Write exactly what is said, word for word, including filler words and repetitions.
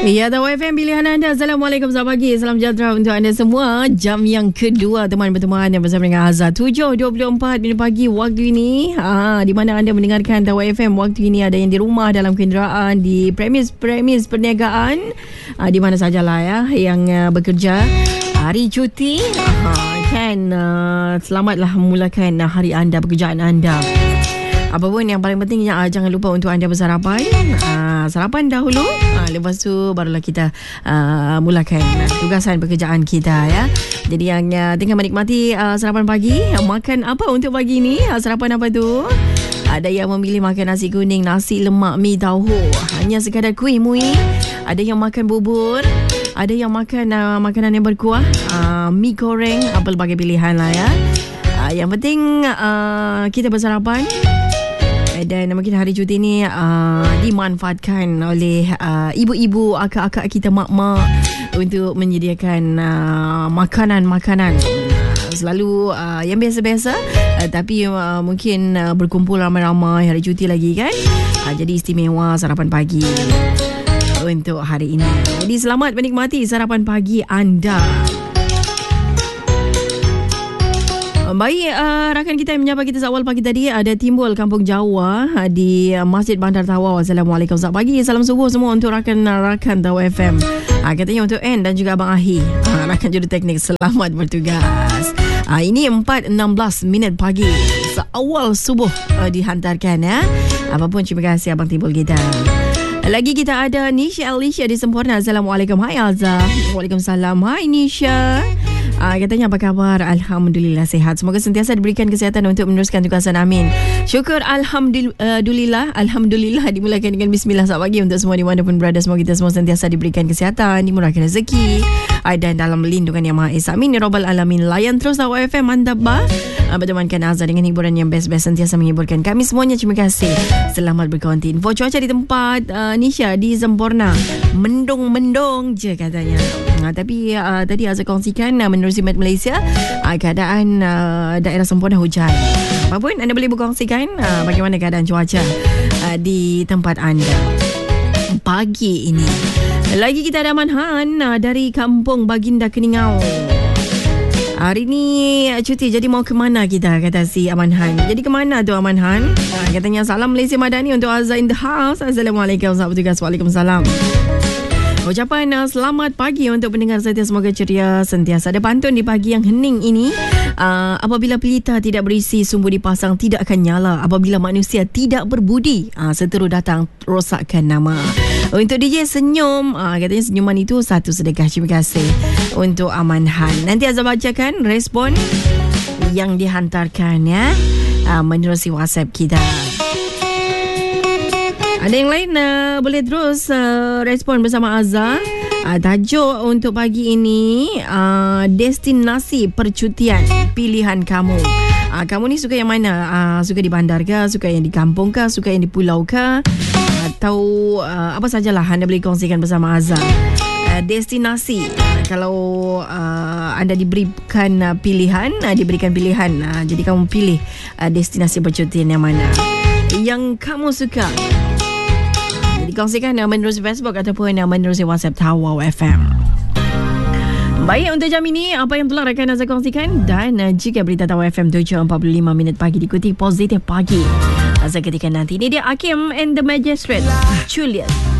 Ya, Tawau F M pilihan anda. Assalamualaikum, selamat pagi. Salam sejahtera untuk anda semua. Jam yang kedua teman bertemu anda bersama dengan Azhar. tujuh dua puluh empat minit pagi waktu ini. Ha, di mana anda mendengarkan Tawau F M waktu ini, ada yang di rumah, dalam kenderaan, di premis-premis perniagaan, ha, di mana sajalah ya yang uh, bekerja hari cuti. Ha, kan uh, selamatlah memulakan uh, hari anda, pekerjaan anda. Apa pun yang paling penting, uh, jangan lupa untuk anda bersarapan. Uh, sarapan dahulu, uh, lepas tu barulah kita uh, mulakan uh, tugasan pekerjaan kita ya. Jadi yang uh, tengah menikmati uh, sarapan pagi, uh, makan apa untuk pagi ni? Uh, sarapan apa tu? Ada yang memilih makan nasi kuning, nasi lemak, mi tahu, hanya sekadar kuih muih. Ada yang makan bubur, ada yang makan uh, makanan yang berkuah, uh, mi goreng, apa pelbagai pilihan lah ya. Uh, yang penting uh, kita bersarapan. Dan mungkin hari cuti ni uh, dimanfaatkan oleh uh, ibu-ibu, akak-akak kita, mak-mak untuk menyediakan uh, makanan-makanan. Uh, selalu uh, yang biasa-biasa, uh, tapi uh, mungkin uh, berkumpul ramai-ramai hari cuti lagi kan. Uh, jadi istimewa sarapan pagi untuk hari ini. Jadi selamat menikmati sarapan pagi anda. Baik, uh, rakan kita yang menyapa kita awal pagi tadi, ada Timbul Kampung Jawa uh, di uh, Masjid Bandar Tawau. Assalamualaikum, selamat pagi, salam subuh semua untuk rakan-rakan Tawau F M. Uh, katanya untuk N dan juga Abang Ahi, uh, rakan juruteknik, selamat bertugas. Uh, ini empat enam belas minit pagi, seawal subuh uh, dihantarkan ya. Apapun, terima kasih Abang Timbul kita. Lagi kita ada Nisha Alicia di Sempurna. Assalamualaikum, hai Azhar. Waalaikumsalam, hai Nisha. Uh, katanya apa khabar? Alhamdulillah sihat. Semoga sentiasa diberikan kesihatan untuk meneruskan tugasan, amin. Syukur Alhamdulillah. Alhamdulillah dimulakan dengan bismillah. Selamat pagi untuk semua di mana pun berada. Semoga kita semua sentiasa diberikan kesihatan, dimurahkan rezeki, uh, dan dalam lindungan yang Maha Esa, amin ya Rabbal Alamin. Layan terus Tawau F M anda bah, uh, bertemankan Azhar dengan hiburan yang best-best, sentiasa menghiburkan kami semuanya. Terima kasih. Selamat berkonti. Info cuaca di tempat uh, Nisha di Sempurna, mendung-mendung je katanya. Uh, tapi uh, tadi Azhar kongsikan uh, menurut Simat Malaysia, uh, keadaan uh, daerah Sempurna hujan. Apapun, anda boleh berkongsikan uh, bagaimana keadaan cuaca uh, di tempat anda pagi ini. Lagi kita ada Manhan uh, dari Kampung Baginda Keningau. Hari ni cuti, jadi mau ke mana kita, kata si Amanhan. Jadi ke mana tu Amanhan? Uh, katanya salam Malaysia Madani untuk Azhar in the house. Assalamualaikum, selamat bertugas. Waalaikumsalam. Ucapan uh, selamat pagi untuk pendengar setia, semoga ceria sentiasa ada pantun di pagi yang hening ini. Uh, apabila pelita tidak berisi, sumbu dipasang tidak akan nyala. Apabila manusia tidak berbudi, uh, seteru datang rosakkan nama. Untuk D J senyum, uh, katanya senyuman itu satu sedekah. Terima kasih untuk Amanhan. Nanti Azhar bacakan respon yang dihantarkan ya, uh, menerusi WhatsApp kita. Ada yang lain uh, boleh terus uh, respon bersama Azhar. Uh, tajuk untuk pagi ini, uh, destinasi percutian pilihan kamu. Uh, kamu ni suka yang mana? Uh, suka di bandar ke? Suka yang di kampung ke? Suka yang di pulau ke? Atau uh, apa sajalah anda boleh kongsikan bersama Azhar. Uh, destinasi, uh, kalau uh, anda diberikan uh, pilihan, uh, diberikan pilihan, uh, jadi kamu pilih uh, destinasi percutian yang mana yang kamu suka. Kongsikan menerusi Facebook ataupun menerusi WhatsApp Tawau F M. Baik, untuk jam ini apa yang telah rakan Azhar kongsikan, dan uh, jika berita Tawau F M tujuh empat puluh lima minit pagi diikuti positif pagi Azhar ketika nanti. Ini dia Hakim and the Magistrate, Juliet.